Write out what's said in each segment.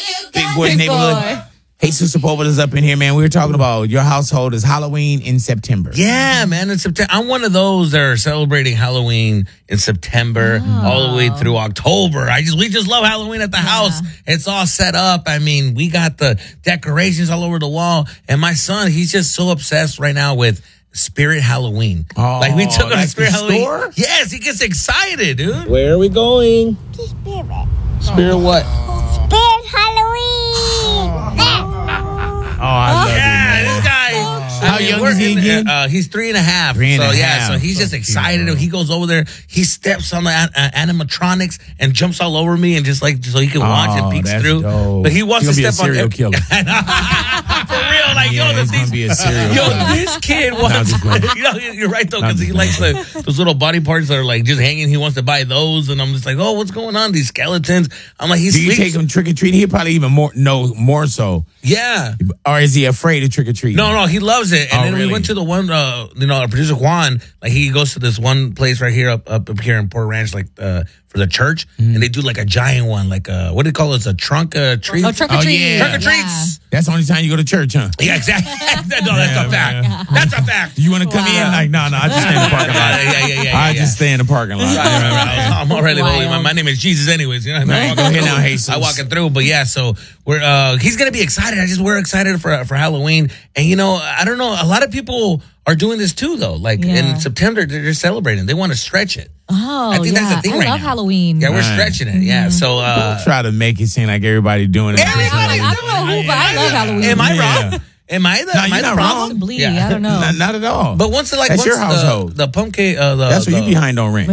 Big Boy Neighborhood. Jesus Sepulveda's up in here, man. We were talking about your household is Halloween in September. Yeah, man. In September, I'm one of those that are celebrating Halloween in September all the way through October. We just love Halloween at the house. It's all set up. I mean, we got the decorations all over the wall. And my son, he's just so obsessed right now with Spirit Halloween. Oh, like we took him to Spirit Halloween. Store? Yes, he gets excited, dude. Where are we going? To Spirit. Spirit what? Spirit Halloween. Oh, I love Yeah, it, man. this guy. How young is he again? He's 3.5. 3.5. So he's just excited. Cute, he goes over there. He steps on the animatronics and jumps all over me and just like so he can watch and peeks that's through. dope. But he wants He's to gonna step be a on serial killer. For real, like Yeah, yo, he's gonna be a serial yo, killer. this kid I'm wants. just playing. You're right though, I'm because he just likes those little body parts that are like just hanging. He wants to buy those, and I'm just like, oh, what's going on? These skeletons. I'm like, he Do you sleeps. take him trick or treating? He'll probably even more so. Yeah. Or is he afraid of trick or treating? No, he loves it. And Oh, then we really? went to the one, our producer Juan, like he goes to this one place right here up here in Port Ranch, like for the church, and they do like a giant one, like what do they call it? It's a trunk or treat. Oh, trick or treat. yeah. Trunk or treats. That's the only time you go to church, huh? Yeah, exactly. No, that's a fact. man. That's a fact. You want to come in? Like, no, I just stay in the parking lot. Yeah. I just stay in the parking lot. I'm already holy. Wild. My name is Jesus, anyways. You know what I mean? Right, go ahead now, Jesus. I walking through, but yeah. So he's gonna be excited. We're excited for Halloween, and I don't know. A lot of people are doing this too, though. Like in September, they're celebrating. They want to stretch it. Oh, I think that's the thing I right love now. Halloween. Yeah, we're Right. stretching it. Yeah. So Don't try to make it seem like everybody doing it. Everybody- I don't know who, but I love Halloween. am I Yeah. wrong? Am I the? No, am I you're the not problem? wrong. Possibly, I don't know. Not at all. But once That's your household. the pumpkin, That's what you behind on rent.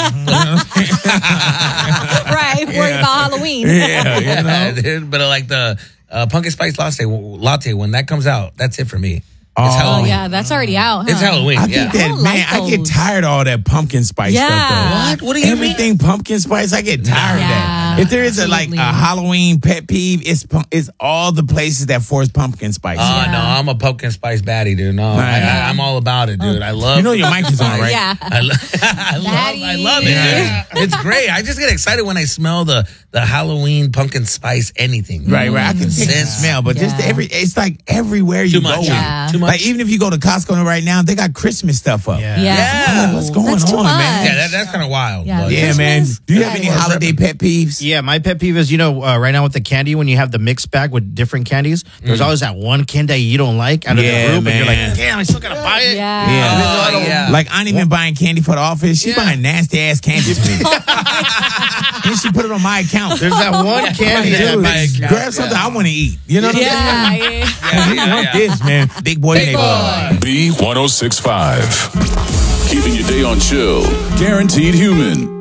Right, worried about Halloween. Yeah, you know? dude, but like the pumpkin spice latte, when that comes out, that's it for me. Oh, It's Oh, Halloween. yeah, that's already out, huh? It's Halloween. I Yeah. think that, I don't man, like I get those. tired of all that pumpkin spice Yeah. stuff, though. What? What do you mean? Everything pumpkin spice, I get tired of that. Yeah, If there is a absolutely. Halloween pet peeve, it's all the places that force pumpkin spice. Oh, Yeah. no, I'm a pumpkin spice baddie, dude. No, Yeah. I'm all about it, dude. I love. You know your mic is on, right? Yeah. I love it. Yeah. Dude. It's great. I just get excited when I smell the Halloween pumpkin spice anything. Right. I can take the Sense. smell, but just Yeah. it's like everywhere you Too go. much. Yeah. Too much. Like even if you go to Costco right now, they got Christmas stuff up. Yeah. Yeah. What's going That's too on, man? much. Yeah, that's kind of wild. Yeah. but- Yeah, man. Christmas? Do you have any holiday pet peeves? Yeah, my pet peeve is, right now with the candy, when you have the mixed bag with different candies, there's always that one candy you don't like out of Yeah, the group, and you're man. like, damn, I still gotta buy it. Yeah. Yeah. Oh, yeah. Like I ain't even buying candy for the office. She buying nasty ass candy to me. And she put it on my account. There's that one candy that Dude, I grab something I want to eat. You know what I'm Yeah, saying? yeah. I want this, man. Big boy neighborhood. B1065. Keeping your day on chill. Guaranteed human.